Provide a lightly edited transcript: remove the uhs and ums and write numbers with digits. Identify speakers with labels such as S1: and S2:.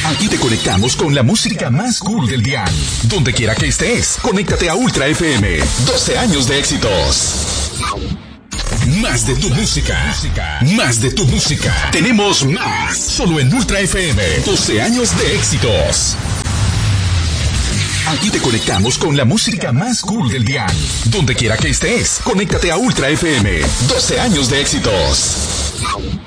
S1: Aquí te conectamos con la música más cool del dial. Donde quiera que estés, conéctate a Ultra FM. 12 años de éxitos. Más de tu música. Más de tu música. Tenemos más. Solo en Ultra FM. 12 años de éxitos. Aquí te conectamos con la música más cool del dial. Donde quiera que estés, conéctate a Ultra FM. 12 años de éxitos.